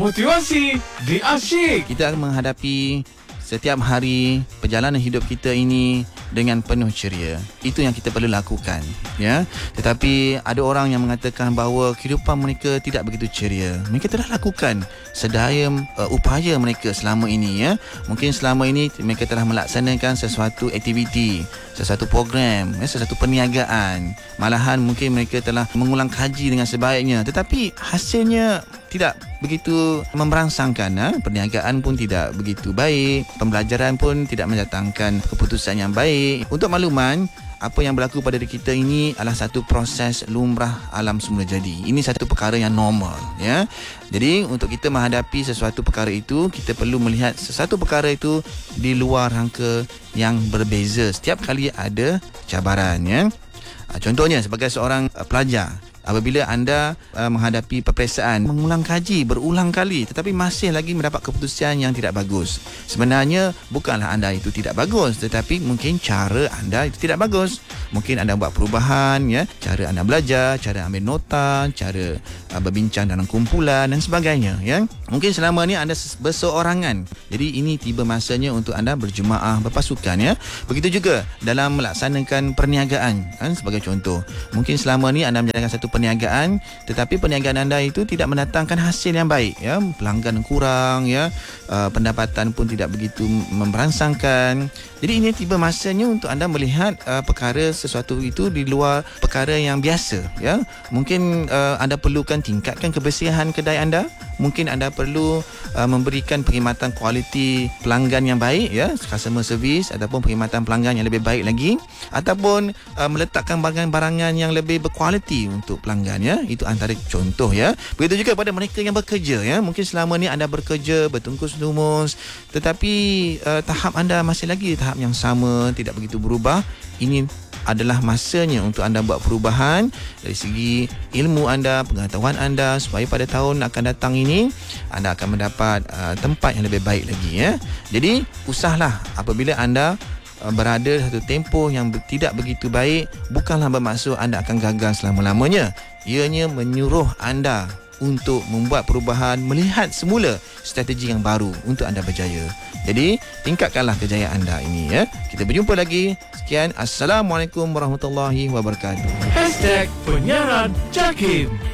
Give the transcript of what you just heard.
Motivasi di Asyik. Kita akan menghadapi setiap hari perjalanan hidup kita ini dengan penuh ceria. Itu yang kita perlu lakukan, ya. Tetapi ada orang yang mengatakan bahawa kehidupan mereka tidak begitu ceria. Mereka telah lakukan sedaya upaya mereka selama ini, ya. Mungkin selama ini mereka telah melaksanakan sesuatu aktiviti, sesuatu program, sesuatu perniagaan. Malahan mungkin mereka telah mengulang kaji dengan sebaiknya, tetapi hasilnya tidak begitu memberangsangkan. Perniagaan pun tidak begitu baik, pembelajaran pun tidak mendatangkan keputusan yang baik. Untuk makluman, apa yang berlaku pada diri kita ini adalah satu proses lumrah alam semula jadi. Ini satu perkara yang normal, ya. Jadi untuk kita menghadapi sesuatu perkara itu, kita perlu melihat sesuatu perkara itu di luar rangka yang berbeza. Setiap kali ada cabaran, ya. Contohnya sebagai seorang pelajar, apabila anda menghadapi peperiksaan, mengulang kaji berulang kali tetapi masih lagi mendapat keputusan yang tidak bagus, sebenarnya bukanlah anda itu tidak bagus, tetapi mungkin cara anda itu tidak bagus. Mungkin anda buat perubahan, ya, cara anda belajar, cara ambil nota, cara berbincang dalam kumpulan dan sebagainya, ya. Mungkin selama ni anda berseorangan. Jadi ini tiba masanya untuk anda berjemaah, berpasukan, ya. Begitu juga dalam melaksanakan perniagaan, kan, sebagai contoh. Mungkin selama ni anda menjalankan satu perniagaan, tetapi perniagaan anda itu tidak mendatangkan hasil yang baik, ya. Pelanggan kurang, ya. Pendapatan pun tidak begitu memberangsangkan. Jadi ini tiba masanya untuk anda melihat perkara sesuatu itu di luar perkara yang biasa, ya. Mungkin anda perlukan tingkatkan kebersihan kedai anda. Mungkin anda perlu memberikan perkhidmatan kualiti pelanggan yang baik, ya, customer service, ataupun perkhidmatan pelanggan yang lebih baik lagi, ataupun meletakkan barangan-barangan yang lebih berkualiti untuk pelanggan, ya. Itu antara contoh, ya. Begitu juga pada mereka yang bekerja, ya. Mungkin selama ni anda bekerja bertungkus-lumus, tetapi tahap anda masih lagi tahap yang sama, tidak begitu berubah. Ini adalah masanya untuk anda buat perubahan dari segi ilmu anda, pengetahuan anda, supaya pada tahun akan datang ini anda akan mendapat tempat yang lebih baik lagi, ya. Jadi usahlah apabila anda berada satu tempoh yang tidak begitu baik, bukanlah bermaksud anda akan gagal selama-lamanya. Ianya menyuruh anda untuk membuat perubahan, melihat semula strategi yang baru untuk anda berjaya. Jadi tingkatkanlah kejayaan anda ini, ya. Kita berjumpa lagi. Sekian, Assalamualaikum warahmatullahi wabarakatuh. #penyiaran Jakim.